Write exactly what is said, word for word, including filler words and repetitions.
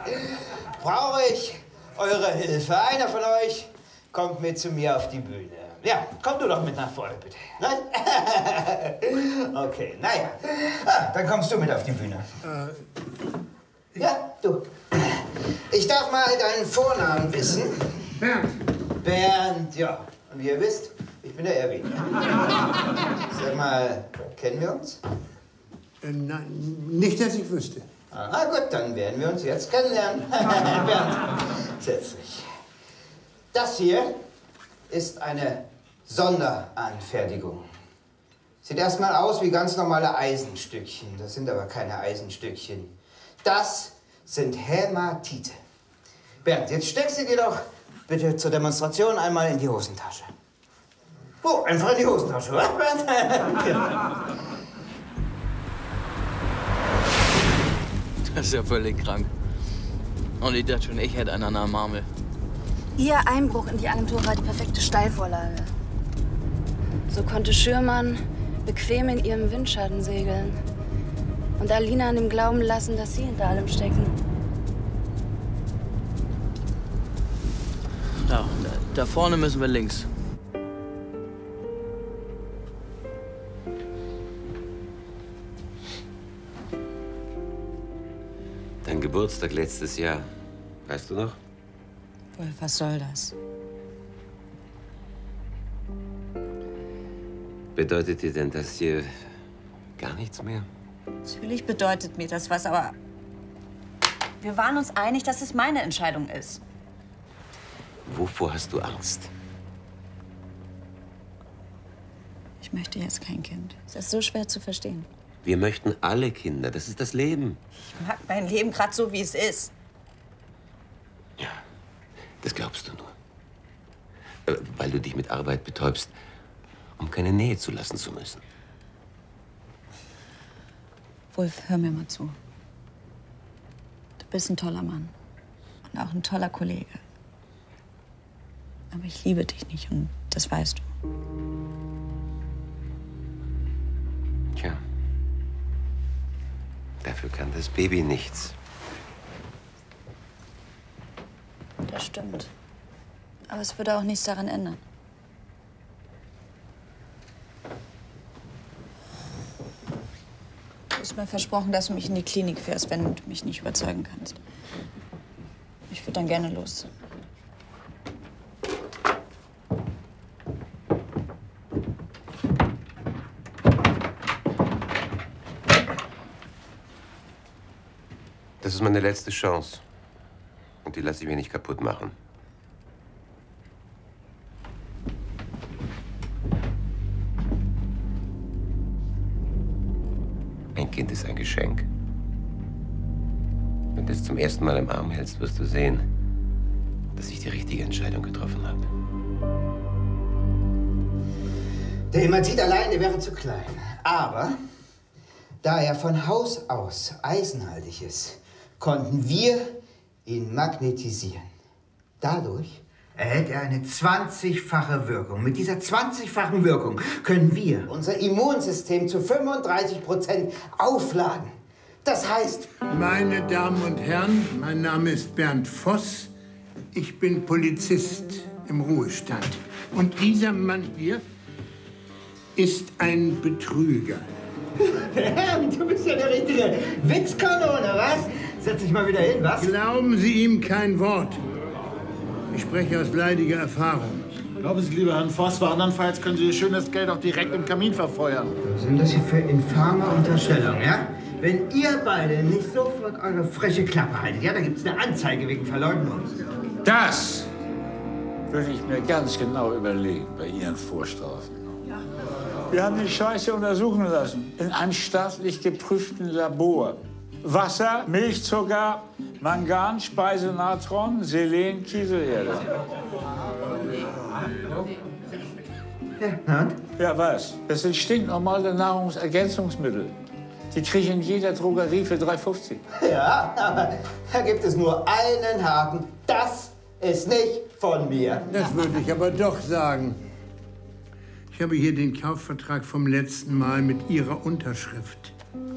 brauche ich eure Hilfe. Einer von euch kommt mit zu mir auf die Bühne. Ja, komm du doch mit nach vorne, bitte. Nein? Okay, naja. Ah, dann kommst du mit auf die Bühne. Äh, ja, du. Ich darf mal deinen Vornamen wissen. Bernd. Bernd, ja. Und wie ihr wisst, ich bin der Erwin. Sag mal, kennen wir uns? Äh, nein, nicht, dass ich wüsste. Aha, gut, dann werden wir uns jetzt kennenlernen. Bernd, setz dich. Das hier ist eine Sonderanfertigung. Sieht erstmal aus wie ganz normale Eisenstückchen. Das sind aber keine Eisenstückchen. Das sind Hämatite. Bernd, jetzt steck sie dir doch bitte zur Demonstration einmal in die Hosentasche. Oh, einfach in die Hosentasche, was, Bernd? Ja. Das ist ja völlig krank. Und ich dachte schon, ich hätte einen an der Marmel. Ihr Einbruch in die Agentur war die perfekte Steilvorlage. So konnte Schürmann bequem in ihrem Windschatten segeln und Alina an dem glauben lassen, dass sie hinter allem stecken. Da, da, da vorne müssen wir links. Dein Geburtstag letztes Jahr, weißt du noch? Wolf, was soll das? Bedeutet dir denn das hier gar nichts mehr? Natürlich bedeutet mir das was, aber wir waren uns einig, dass es meine Entscheidung ist. Wovor hast du Angst? Ich möchte jetzt kein Kind. Das ist so schwer zu verstehen. Wir möchten alle Kinder. Das ist das Leben. Ich mag mein Leben gerade so, wie es ist. Ja, das glaubst du nur. Äh, Weil du dich mit Arbeit betäubst, um keine Nähe zulassen zu müssen. Wolf, hör mir mal zu. Du bist ein toller Mann und auch ein toller Kollege. Aber ich liebe dich nicht und das weißt du. Tja, dafür kann das Baby nichts. Das stimmt. Aber es würde auch nichts daran ändern. Du hast mir versprochen, dass du mich in die Klinik fährst, wenn du mich nicht überzeugen kannst. Ich würde dann gerne los. Das ist meine letzte Chance. Und die lasse ich mir nicht kaputt machen. Ein Kind ist ein Geschenk. Wenn du es zum ersten Mal im Arm hältst, wirst du sehen, dass ich die richtige Entscheidung getroffen habe. Der Hämatit alleine wäre zu klein. Aber da er von Haus aus eisenhaltig ist, konnten wir ihn magnetisieren. Dadurch erhält er eine zwanzigfache Wirkung. Mit dieser zwanzigfachen Wirkung können wir unser Immunsystem zu fünfunddreißig Prozent aufladen. Das heißt... Meine Damen und Herren, mein Name ist Bernd Voss. Ich bin Polizist im Ruhestand. Und dieser Mann hier ist ein Betrüger. Bernd, du bist ja eine richtige Witzkanone, was? Setz dich mal wieder hin, was? Glauben Sie ihm kein Wort. Ich spreche aus leidiger Erfahrung. Glauben Sie, lieber Herrn Voss, für andernfalls können Sie Ihr schönes Geld auch direkt im Kamin verfeuern. Was sind das hier für infame Unterstellungen, ja? Wenn ihr beide nicht sofort eure freche Klappe haltet, ja, dann gibt's eine Anzeige wegen Verleumdung. Das würde ich mir ganz genau überlegen bei Ihren Vorstrafen. Wir haben die Scheiße untersuchen lassen in einem staatlich geprüften Labor. Wasser, Milchzucker, Mangan, Speisenatron, Selen, Kieselerde. Ja, und? Ja, was? Das sind stinknormale Nahrungsergänzungsmittel. Die kriege ich in jeder Drogerie für drei fünfzig. Ja, aber da gibt es nur einen Haken. Das ist nicht von mir. Das würde ich aber doch sagen. Ich habe hier den Kaufvertrag vom letzten Mal mit Ihrer Unterschrift.